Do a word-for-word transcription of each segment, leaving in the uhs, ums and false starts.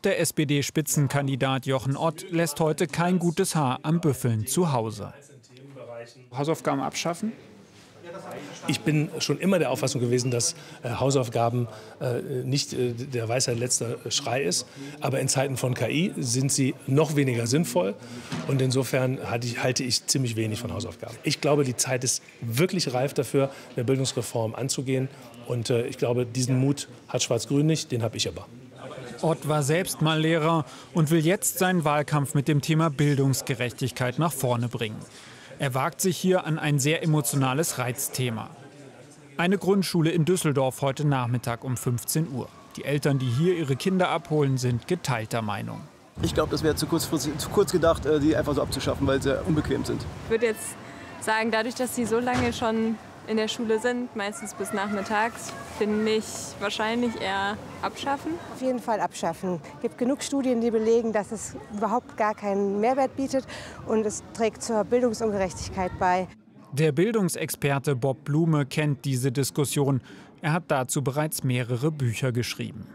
Auch der S P D-Spitzenkandidat Jochen Ott lässt heute kein gutes Haar am Büffeln zu Hause. Hausaufgaben abschaffen? Ich bin schon immer der Auffassung gewesen, dass äh, Hausaufgaben äh, nicht äh, der Weisheit letzter Schrei ist. Aber in Zeiten von K I sind sie noch weniger sinnvoll. Und insofern halte ich, halte ich ziemlich wenig von Hausaufgaben. Ich glaube, die Zeit ist wirklich reif dafür, eine Bildungsreform anzugehen. Und äh, ich glaube, diesen Mut hat Schwarz-Grün nicht, den habe ich aber. Ott war selbst mal Lehrer und will jetzt seinen Wahlkampf mit dem Thema Bildungsgerechtigkeit nach vorne bringen. Er wagt sich hier an ein sehr emotionales Reizthema. Eine Grundschule in Düsseldorf heute Nachmittag um fünfzehn Uhr. Die Eltern, die hier ihre Kinder abholen, sind geteilter Meinung. Ich glaube, das wäre zu, zu kurz gedacht, die einfach so abzuschaffen, weil sie unbequem sind. Ich würde jetzt sagen, dadurch, dass sie so lange schon in der Schule sind, meistens bis nachmittags, finde ich wahrscheinlich eher abschaffen. Auf jeden Fall abschaffen. Es gibt genug Studien, die belegen, dass es überhaupt gar keinen Mehrwert bietet und es trägt zur Bildungsungerechtigkeit bei. Der Bildungsexperte Bob Blume kennt diese Diskussion. Er hat dazu bereits mehrere Bücher geschrieben.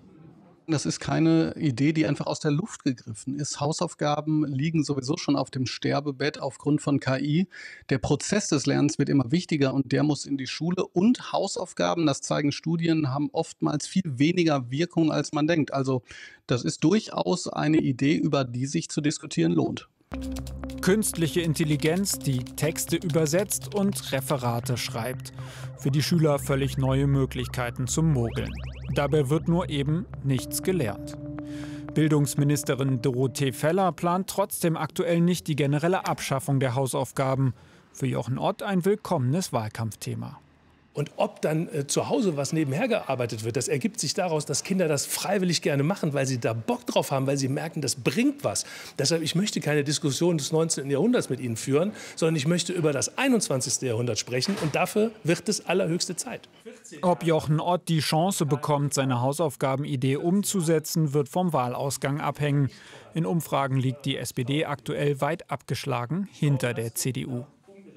Das ist keine Idee, die einfach aus der Luft gegriffen ist. Hausaufgaben liegen sowieso schon auf dem Sterbebett aufgrund von K I. Der Prozess des Lernens wird immer wichtiger und der muss in die Schule. Und Hausaufgaben, das zeigen Studien, haben oftmals viel weniger Wirkung, als man denkt. Also das ist durchaus eine Idee, über die sich zu diskutieren lohnt. Künstliche Intelligenz, die Texte übersetzt und Referate schreibt. Für die Schüler völlig neue Möglichkeiten zum Mogeln. Dabei wird nur eben nichts gelernt. Bildungsministerin Dorothee Feller plant trotzdem aktuell nicht die generelle Abschaffung der Hausaufgaben. Für Jochen Ott ein willkommenes Wahlkampfthema. Und ob dann äh, zu Hause was nebenher gearbeitet wird, das ergibt sich daraus, dass Kinder das freiwillig gerne machen, weil sie da Bock drauf haben, weil sie merken, das bringt was. Deshalb, ich möchte keine Diskussion des neunzehnten Jahrhunderts mit Ihnen führen, sondern ich möchte über das einundzwanzigste Jahrhundert sprechen. Und dafür wird es allerhöchste Zeit. Ob Jochen Ott die Chance bekommt, seine Hausaufgabenidee umzusetzen, wird vom Wahlausgang abhängen. In Umfragen liegt die S P D aktuell weit abgeschlagen hinter der C D U.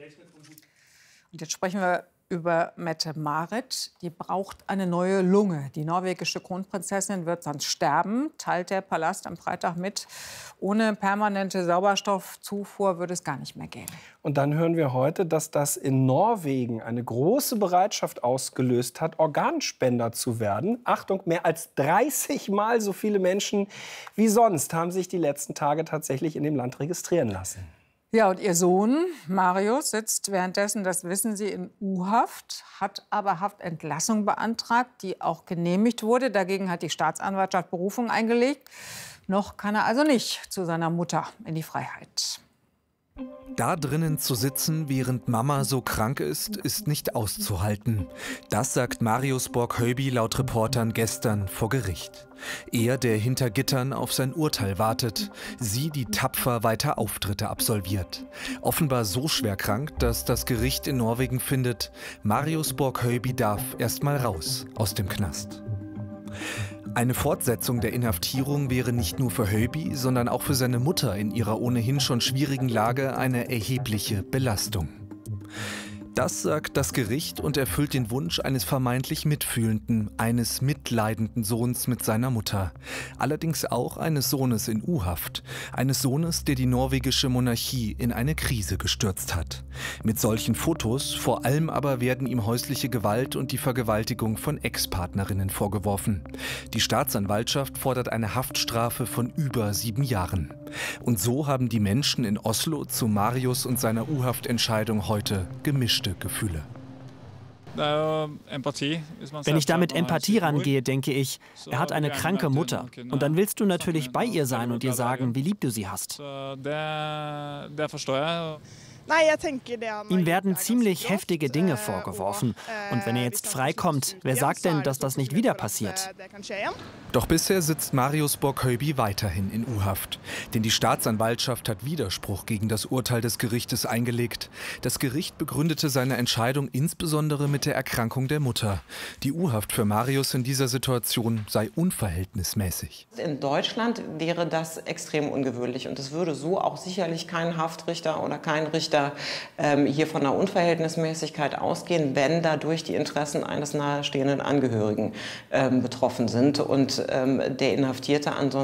Und jetzt sprechen wir über Mette-Marit. Die braucht eine neue Lunge. Die norwegische Kronprinzessin wird sonst sterben, teilt der Palast am Freitag mit. Ohne permanente Sauerstoffzufuhr würde es gar nicht mehr gehen. Und dann hören wir heute, dass das in Norwegen eine große Bereitschaft ausgelöst hat, Organspender zu werden. Achtung, mehr als dreißig Mal so viele Menschen wie sonst haben sich die letzten Tage tatsächlich in dem Land registrieren lassen. Ja, und ihr Sohn Marius sitzt währenddessen, das wissen Sie, in U-Haft, hat aber Haftentlassung beantragt, die auch genehmigt wurde. Dagegen hat die Staatsanwaltschaft Berufung eingelegt. Noch kann er also nicht zu seiner Mutter in die Freiheit. Da drinnen zu sitzen, während Mama so krank ist, ist nicht auszuhalten. Das sagt Marius Borg-Höyby laut Reportern gestern vor Gericht. Er, der hinter Gittern auf sein Urteil wartet, sie, die tapfer weiter Auftritte absolviert. Offenbar so schwer krank, dass das Gericht in Norwegen findet, Marius Borg-Höyby darf erst mal raus aus dem Knast. Eine Fortsetzung der Inhaftierung wäre nicht nur für Höyby, sondern auch für seine Mutter in ihrer ohnehin schon schwierigen Lage eine erhebliche Belastung. Das sagt das Gericht und erfüllt den Wunsch eines vermeintlich mitfühlenden, eines mitleidenden Sohns mit seiner Mutter. Allerdings auch eines Sohnes in U-Haft. Eines Sohnes, der die norwegische Monarchie in eine Krise gestürzt hat. Mit solchen Fotos, vor allem aber werden ihm häusliche Gewalt und die Vergewaltigung von Ex-Partnerinnen vorgeworfen. Die Staatsanwaltschaft fordert eine Haftstrafe von über sieben Jahren. Und so haben die Menschen in Oslo zu Marius und seiner U-Haft-Entscheidung heute gemischt Gefühle. Wenn ich da mit Empathie rangehe, denke ich, er hat eine kranke Mutter. Und dann willst du natürlich bei ihr sein und ihr sagen, wie lieb du sie hast. Ihm werden ziemlich heftige Dinge vorgeworfen. Und wenn er jetzt freikommt, wer sagt denn, dass das nicht wieder passiert? Doch bisher sitzt Marius Borg-Höyby weiterhin in U-Haft. Denn die Staatsanwaltschaft hat Widerspruch gegen das Urteil des Gerichtes eingelegt. Das Gericht begründete seine Entscheidung insbesondere mit der Erkrankung der Mutter. Die U-Haft für Marius in dieser Situation sei unverhältnismäßig. In Deutschland wäre das extrem ungewöhnlich. Und es würde so auch sicherlich kein Haftrichter oder kein Richter ähm, hier von einer Unverhältnismäßigkeit ausgehen, wenn dadurch die Interessen eines nahestehenden Angehörigen ähm, betroffen sind und ähm, der Inhaftierte ansonsten